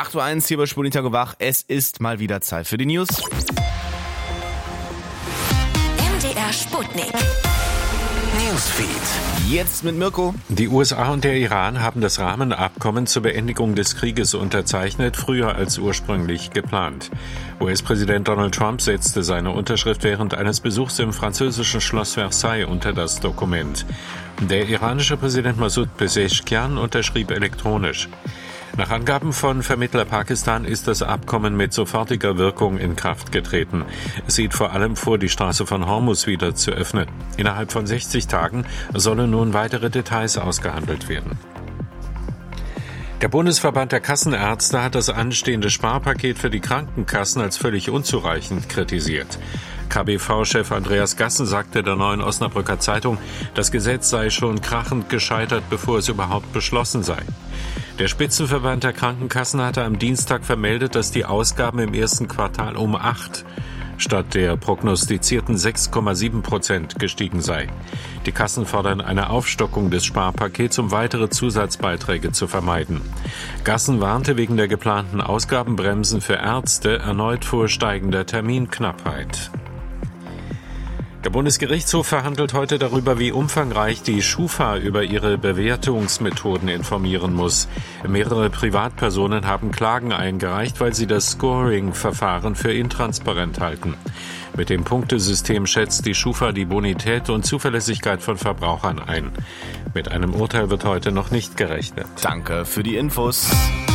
8:01 Uhr hier bei Sputnik Tag und Wach. Es ist mal wieder Zeit für die News. MDR Sputnik. Newsfeed. Jetzt mit Mirko. Die USA und der Iran haben das Rahmenabkommen zur Beendigung des Krieges unterzeichnet, früher als ursprünglich geplant. US-Präsident Donald Trump setzte seine Unterschrift während eines Besuchs im französischen Schloss Versailles unter das Dokument. Der iranische Präsident Masoud Pezeshkian unterschrieb elektronisch. Nach Angaben von Vermittler Pakistan ist das Abkommen mit sofortiger Wirkung in Kraft getreten. Es sieht vor allem vor, die Straße von Hormuz wieder zu öffnen. Innerhalb von 60 Tagen sollen nun weitere Details ausgehandelt werden. Der Bundesverband der Kassenärzte hat das anstehende Sparpaket für die Krankenkassen als völlig unzureichend kritisiert. KBV-Chef Andreas Gassen sagte der Neuen Osnabrücker Zeitung, das Gesetz sei schon krachend gescheitert, bevor es überhaupt beschlossen sei. Der Spitzenverband der Krankenkassen hatte am Dienstag vermeldet, dass die Ausgaben im ersten Quartal um 8 statt der prognostizierten 6,7% gestiegen sei. Die Kassen fordern eine Aufstockung des Sparpakets, um weitere Zusatzbeiträge zu vermeiden. Gassen warnte wegen der geplanten Ausgabenbremsen für Ärzte erneut vor steigender Terminknappheit. Der Bundesgerichtshof verhandelt heute darüber, wie umfangreich die Schufa über ihre Bewertungsmethoden informieren muss. Mehrere Privatpersonen haben Klagen eingereicht, weil sie das Scoring-Verfahren für intransparent halten. Mit dem Punktesystem schätzt die Schufa die Bonität und Zuverlässigkeit von Verbrauchern ein. Mit einem Urteil wird heute noch nicht gerechnet. Danke für die Infos.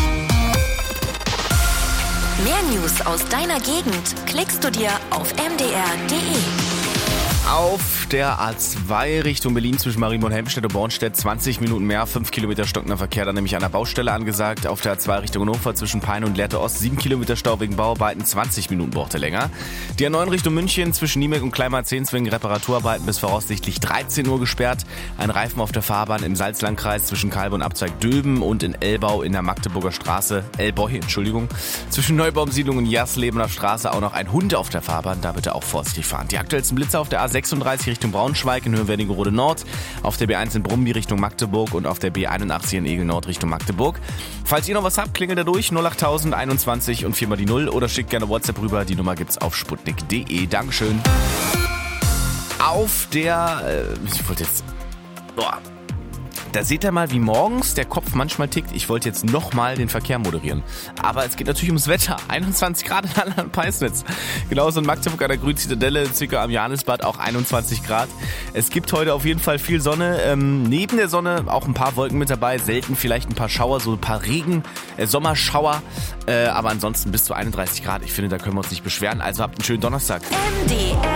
Mehr News aus deiner Gegend klickst du dir auf mdr.de. Auf der A2 Richtung Berlin zwischen Marienborn, Helmstedt und Bornstedt 20 Minuten mehr, 5 Kilometer stockender Verkehr, dann nämlich an der Baustelle angesagt. Auf der A2 Richtung Hannover zwischen Peine und Lehrte Ost 7 Kilometer Stau wegen Bauarbeiten, 20 Minuten braucht er länger. Die A9 Richtung München zwischen Niemek und Kleinmar-10 wegen Reparaturarbeiten bis voraussichtlich 13 Uhr gesperrt. Ein Reifen auf der Fahrbahn im Salzlandkreis zwischen Kalbe und Abzweig Döben und in Elbau in der Magdeburger Straße, zwischen Neubaumsiedlung und Jaslebener Straße auch noch ein Hund auf der Fahrbahn, da bitte auch vorsichtig fahren. Die aktuellsten Blitze auf der A36 Richtung Braunschweig in Höhe Wernigerode Nord, auf der B1 in Brumby Richtung Magdeburg und auf der B81 in Egel Nord Richtung Magdeburg. Falls ihr noch was habt, klingelt da durch 08000 21 und 4 mal die 0 oder schickt gerne WhatsApp rüber, die Nummer gibt's auf sputnik.de. Dankeschön. Auf der, da seht ihr mal, wie morgens der Kopf manchmal tickt. Ich wollte jetzt nochmal den Verkehr moderieren. Aber es geht natürlich ums Wetter. 21 Grad in Rheinland-Peisnitz. Genauso in Magdeburg an der Grün-Zitadelle, circa am Johannisbad auch 21 Grad. Es gibt heute auf jeden Fall viel Sonne. Neben der Sonne auch ein paar Wolken mit dabei. Selten vielleicht ein paar Schauer, so ein paar Sommerschauer. Aber ansonsten bis zu 31 Grad. Ich finde, da können wir uns nicht beschweren. Also habt einen schönen Donnerstag. MDR